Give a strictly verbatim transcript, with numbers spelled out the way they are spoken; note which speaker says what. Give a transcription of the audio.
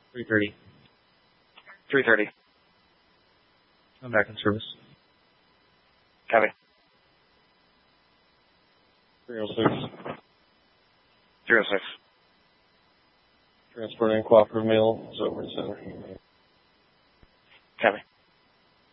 Speaker 1: three thirty.
Speaker 2: three thirty.
Speaker 1: I'm back in service.
Speaker 2: Copy.
Speaker 1: three oh six.
Speaker 2: three oh six.
Speaker 1: Transporting cooperative mail is over center.
Speaker 2: Copy.